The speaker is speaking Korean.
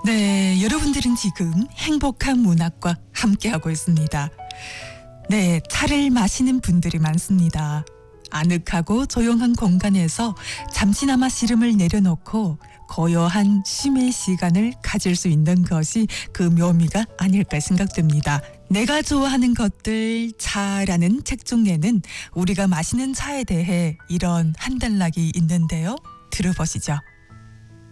네, 여러분들은 지금 행복한 문학과 함께하고 있습니다. 네, 차를 마시는 분들이 많습니다. 아늑하고 조용한 공간에서 잠시나마 시름을 내려놓고 고요한 쉼의 시간을 가질 수 있는 것이 그 묘미가 아닐까 생각됩니다. 내가 좋아하는 것들 차라는 책 중에는 우리가 마시는 차에 대해 이런 한 단락이 있는데요. 들어보시죠.